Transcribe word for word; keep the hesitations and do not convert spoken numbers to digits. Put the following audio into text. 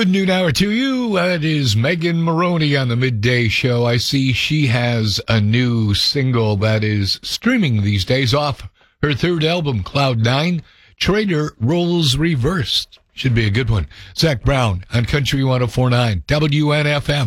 Good noon hour to you. That is Megan Maroney on the Midday Show. I see she has a new single that is streaming these days off her third album, Cloud Nine. Trader Roles Reversed. Should be a good one. Zach Brown on Country one oh four point nine W N F M.